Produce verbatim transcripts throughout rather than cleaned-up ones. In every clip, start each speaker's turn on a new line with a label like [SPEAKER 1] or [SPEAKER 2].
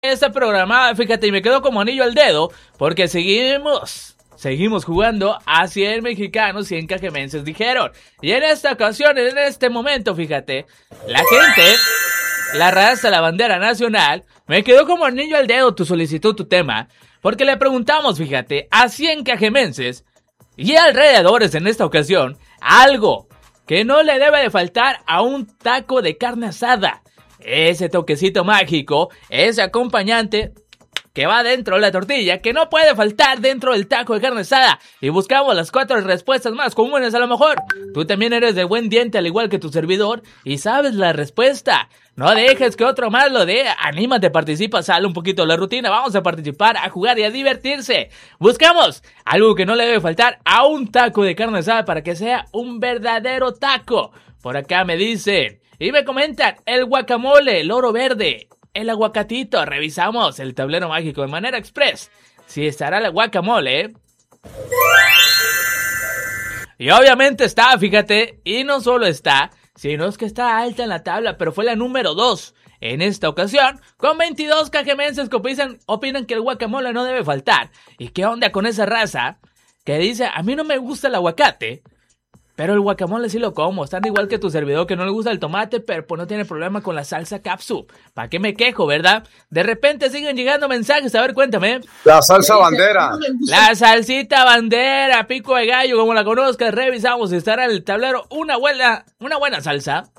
[SPEAKER 1] Esta programada, fíjate, y me quedó como anillo al dedo, porque seguimos, seguimos jugando a cien mexicanos, cien cajemenses, dijeron. Y en esta ocasión, en este momento, fíjate, la gente, la raza, la bandera nacional, me quedó como anillo al dedo tu solicitud, tu tema, porque le preguntamos, fíjate, a cien cajemenses y alrededores en esta ocasión, algo que no le debe de faltar a un taco de carne asada. Ese toquecito mágico, ese acompañante que va dentro de la tortilla, que no puede faltar dentro del taco de carne asada. Y buscamos las cuatro respuestas más comunes a lo mejor. Tú también eres de buen diente al igual que tu servidor y sabes la respuesta. No dejes que otro más lo dé. Anímate, participa, sale un poquito de la rutina. Vamos a participar, a jugar y a divertirse. Buscamos algo que no le debe faltar a un taco de carne asada para que sea un verdadero taco. Por acá me dicen y me comentan el guacamole, el oro verde, el aguacatito. Revisamos el tablero mágico de manera express. Si estará el guacamole, ¿eh? Y obviamente está, fíjate, y no solo está, sino es que está alta en la tabla, pero fue la número dos en esta ocasión, con veintidós cajemenses que opinan, opinan que el guacamole no debe faltar. ¿Y qué onda con esa raza que dice, a mí no me gusta el aguacate, pero el guacamole sí lo como? Están igual que tu servidor que no le gusta el tomate, pero pues no tiene problema con la salsa capsu. ¿Para qué me quejo, verdad? De repente siguen llegando mensajes, a ver, cuéntame.
[SPEAKER 2] La salsa bandera.
[SPEAKER 1] La salsita bandera, pico de gallo, como la conozcas. Revisamos si estará en el tablero una buena, una buena salsa.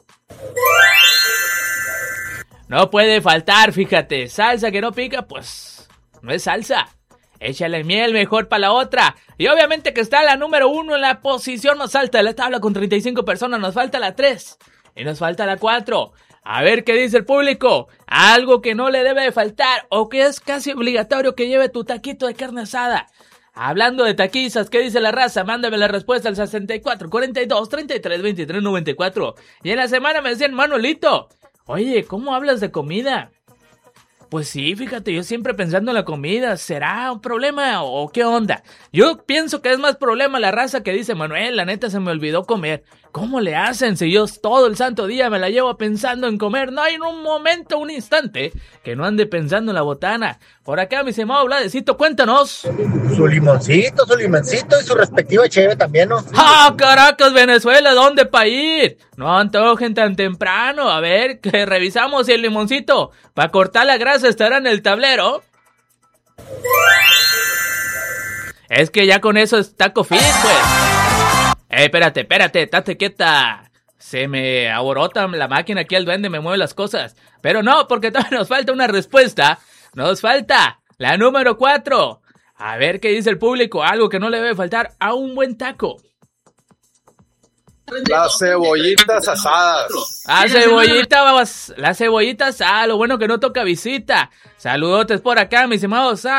[SPEAKER 1] No puede faltar, fíjate. Salsa que no pica, pues no es salsa. Échale miel mejor para la otra. Y obviamente que está la número uno en la posición más alta de la tabla con treinta y cinco personas. Nos falta la tres. Y nos falta la cuatro. A ver qué dice el público. Algo que no le debe de faltar o que es casi obligatorio que lleve tu taquito de carne asada. Hablando de taquizas, ¿qué dice la raza? Mándame la respuesta al sesenta y cuatro, cuarenta y dos, treinta y tres, veintitrés, noventa y cuatro. Y en la semana me decían, Manuelito, oye, ¿cómo hablas de comida? Pues sí, fíjate, yo siempre pensando en la comida, ¿será un problema o qué onda? Yo pienso que es más problema la raza que dice, Manuel, la neta se me olvidó comer. ¿Cómo le hacen si yo todo el santo día me la llevo pensando en comer? No hay en un momento, un instante, que no ande pensando en la botana. Por acá, mi estimado Vladecito, cuéntanos.
[SPEAKER 3] Su limoncito, su limoncito y su respectiva cheve también, ¿no?
[SPEAKER 1] ¡Ah, Caracas, Venezuela! ¿Dónde pa' ir? No antojen tan temprano. A ver, que revisamos si el limoncito para cortar la grasa estará en el tablero. Es que ya con eso es taco fit, pues. Eh, espérate, espérate, tate quieta. Se me aborota la máquina aquí, el duende me mueve las cosas. Pero no, porque todavía nos falta una respuesta. Nos falta la número cuatro. A ver qué dice el público. Algo que no le debe faltar a un buen taco.
[SPEAKER 2] Las cebollitas asadas.
[SPEAKER 1] La cebollita, babas, la cebollita asada. Lo bueno que no toca visita. Saludotes por acá, mis estimados.